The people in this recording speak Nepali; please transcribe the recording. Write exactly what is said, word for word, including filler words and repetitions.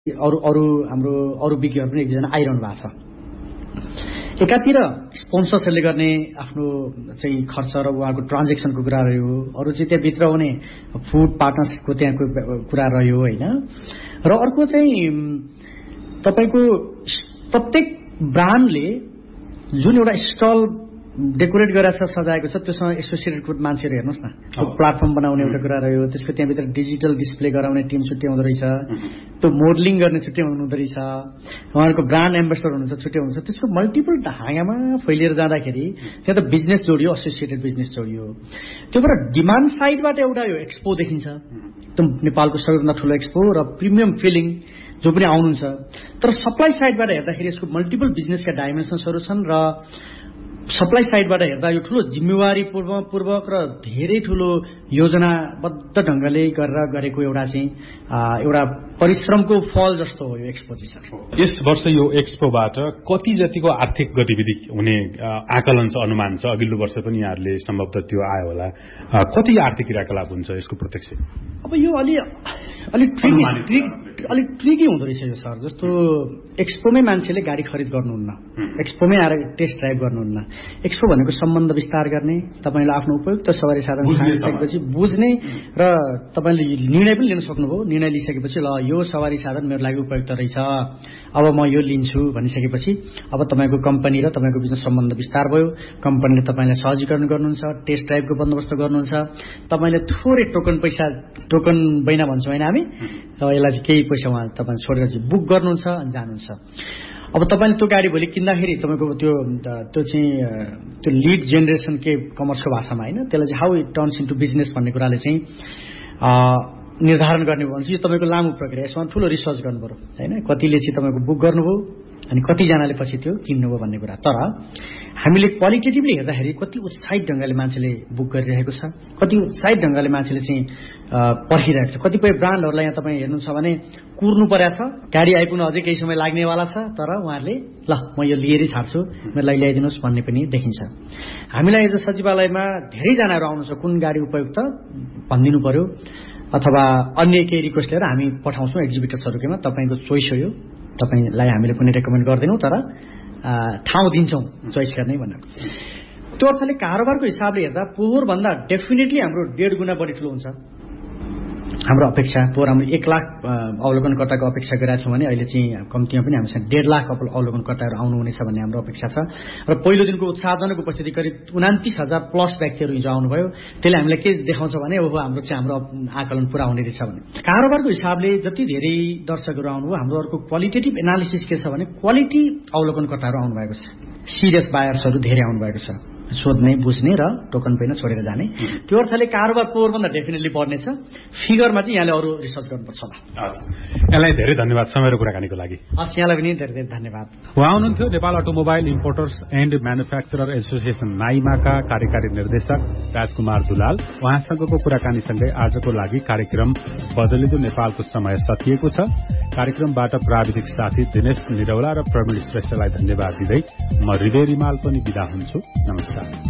अरू अरू हाम्रो अरू विज्ञहरू पनि एकजना आइरहनु भएको छ। एकातिर स्पोन्सर्सहरूले गर्ने आफ्नो चाहिँ खर्च र उहाँको ट्रान्जेक्सनको कुरा रह्यो, अरू चाहिँ त्यहाँभित्र हुने फुड पार्टनर्सको त्यहाँको कुरा रह्यो होइन। र अर्को चाहिँ तपाईँको प्रत्येक ब्रान्डले जुन एउटा स्टल डेकोरेट गरेर छ, सजाएको छ, त्योसँग एसोसिएटेड मान्छेहरू हेर्नुहोस् न, प्लाटफर्म बनाउने एउटा कुरा रह्यो, त्यसको त्यहाँभित्र डिजिटल डिस्प्ले गराउने टिम छुट्टै हुँदो रहेछ, त्यो मोडलिङ गर्ने छुट्टै हुँदो रहेछ, उहाँहरूको ब्रान्ड एम्बेसडर हुनुहुन्छ छुट्टै हुनुहुन्छ। त्यसको मल्टिपल ढाँगामा फैलिएर जाँदाखेरि त्यहाँ त बिजनेस जोडियो, एसोसिएटेड बिजनेस जोडियो। त्योबाट डिमान्ड साइडबाट एउटा यो एक्सपो देखिन्छ, एकदम नेपालको सबैभन्दा ठुलो एक्सपो र प्रिमियम फिलिङ जो पनि आउनुहुन्छ। तर सप्लाई साइडबाट हेर्दाखेरि यसको मल्टिपल बिजनेसका डाइमेन्सन्सहरू छन् र सप्लाई साइडबाट हेर्दा यो ठुलो जिम्मेवारी पूर्वक र धेरै ठुलो योजनाबद्ध ढङ्गले गरेर गरेको एउटा चाहिँ एउटा परिश्रमको फल जस्तो हो यो एक्सपो चाहिँ सर। यस वर्ष यो एक्सपोबाट कति जतिको आर्थिक गतिविधि हुने आकलन छ, अनुमान छ? अघिल्लो वर्ष पनि यहाँहरूले सम्भवतः त्यो आयो होला, कति आर्थिक क्रियाकलाप हुन्छ यसको प्रत्यक्ष? अब यो अलि अलिक ट्रिकी अलिक ट्रिकी हुँदो रहेछ यो सर। जस्तो एक्सपोमै मान्छेले गाडी खरिद गर्नुहुन्न, एक्सपोमै आएर टेस्ट ड्राइभ गर्नुहुन्न। एक्सपो भनेको सम्बन्ध विस्तार गर्ने, तपाईँले आफ्नो उपयुक्त सवारी साधन छानिसकेपछि बुझ्ने र तपाईँले निर्णय पनि लिन सक्नुभयो। निर्णय लिइसकेपछि ल यो सवारी साधन मेरो लागि उपयुक्त रहेछ, अब म यो लिन्छु भनिसकेपछि अब तपाईँको कम्पनी र तपाईँको बिचमा सम्बन्ध विस्तार भयो। कम्पनीले तपाईँलाई सहजीकरण गर्नुहुन्छ, टेस्ट ड्राइभको बन्दोबस्त गर्नुहुन्छ, तपाईँले थोरै टोकन पैसा, टोकन बैना भन्छौँ होइन हामी, यसलाई चाहिँ केही पैसा उहाँ तपाईँ छोडेर चाहिँ बुक गर्नुहुन्छ अनि जानुहुन्छ। अब तपाईँले त्यो गाडी भोलि किन्दाखेरि तपाईँको त्यो त्यो चाहिँ त्यो लिड जेनेरेसन के कमर्सको भाषामा होइन, त्यसलाई चाहिँ how it turns into business भन्ने कुराले चाहिँ निर्धारण गर्ने भन्छ। यो तपाईँको लामो प्रक्रिया, यसमा ठुलो रिसर्च गर्नु पऱ्यो होइन, कतिले चाहिँ तपाईँको बुक गर्नुभयो अनि कतिजनाले पछि त्यो किन्नुभयो भन्ने कुरा। तर हामीले क्वालिटेटिभली हेर्दाखेरि कति उत्साहित ढङ्गले मान्छेले बुक गरिरहेको छ, कति उत्साहित ढङ्गले मान्छेले चाहिँ पर्खिरहेको छ। कतिपय ब्रान्डहरूलाई यहाँ तपाईँ हेर्नुहुन्छ भने कुर्नु परेको छ, गाडी आइपुग्न अझै केही समय लाग्नेवाला छ, तर उहाँहरूले ल म यो लिएरै छाड्छु, मेरो लागि ल्याइदिनुहोस् भन्ने पनि देखिन्छ। हामीलाई एज सचिवालयमा धेरैजनाहरू आउनुहुन्छ, कुन गाडी उपयुक्त भनिदिनु पर्यो अथवा अन्य केही रिक्वेस्ट लिएर हामी पठाउँछौँ एक्जिबिटर्सहरूकैमा, तपाईँको चोइस हो यो, तपाईँलाई हामीले पनि रेकमेन्ड गर्दैनौँ, तर ठाउँ दिन्छौँ चोइस गर्ने भनेर। त्यो अर्थले कारोबारको हिसाबले हेर्दा पोहोरभन्दा डेफिनेटली हाम्रो डेढ गुणा बढी ठुलो हुन्छ हाम्रो अपेक्षा। पोहोर हाम्रो एक लाख अवलोकनकर्ताको अपेक्षा गरेका थियौँ भने अहिले चाहिँ कम्तीमा पनि हामीसँग डेढ लाख अवलोकनकर्ताहरू आउनुहुनेछ भन्ने हाम्रो अपेक्षा छ। र पहिलो दिनको उत्साहजनक उपस्थिति करिब उनातिस हजार प्लस व्यक्तिहरू हिजो आउनुभयो। त्यसले हामीलाई के देखाउँछ भने अब हाम्रो चाहिँ हाम्रो आकलन पुरा हुने रहेछ भने। कारोबारको हिसाबले जति धेरै दर्शकहरू आउनुभयो, हाम्रो अर्को क्वालिटेटिभ एनालिसिस के छ भने क्वालिटी अवलोकनकर्ताहरू आउनुभएको छ, सिरियस बायर्सहरू धेरै आउनुभएको छ, सोध्ने बुझ्ने र टोकन पैना छोडेर जाने। त्यो अर्थले कारोबार पोहोरभन्दा डेफिनेटली बढ्नेछ। फिगरमा चाहिँ यहाँले अरू रिसर्च गर्नुपर्छ होला। हस्, यहाँलाई धेरै धन्यवाद समय र कुराकानीको लागि। हस्, यहाँलाई पनि धेरै धेरै धन्यवाद। उहाँ हुनुहुन्थ्यो Nepal automobile importers and manufacturer association नाइमाका कार्यकारी निर्देशक राजकुमार दुलाल। उहाँसँगको कुराकानीसँगै आजको लागि कार्यक्रम बदलिदो नेपालको समय सकिएको छ। कार्यक्रमबाट प्राविधिक साथी दिनेश निरौला र प्रवीण श्रेष्ठलाई धन्यवाद दिँदै म हृदय रिमाल पनि बिदा हुन्छु। नमस्कार।